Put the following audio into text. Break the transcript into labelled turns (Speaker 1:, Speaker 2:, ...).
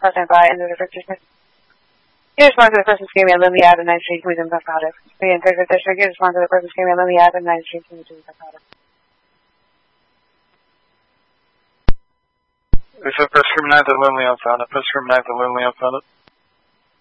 Speaker 1: President by and the District. You respond to the person's scheme and Lily Ad and 9 Street within the product. The Integrated District, you respond to the person's scheme and Lily Ad and 9 Street within the product.
Speaker 2: This is Press Room 9 to Lily on Found. Press Room 9 to Lily on Found.